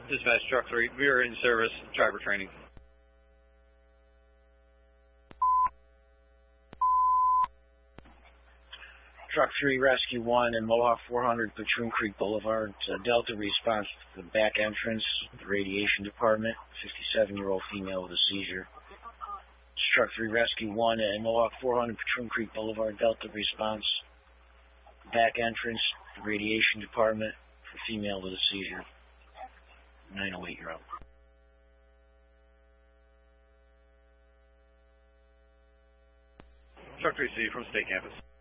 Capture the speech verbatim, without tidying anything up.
Dispatch Truck three, we are in service, driver training. Truck three, Rescue one, and Mohawk four hundred, Patroon Creek Boulevard. Uh, Delta response to the back entrance, the radiation department, fifty-seven-year-old female with a seizure. Truck three, Rescue one, and Mohawk four hundred, Patroon Creek Boulevard. Delta response, back entrance, the radiation department, for female with a seizure, nine oh eight-year-old. Truck three C from State Campus.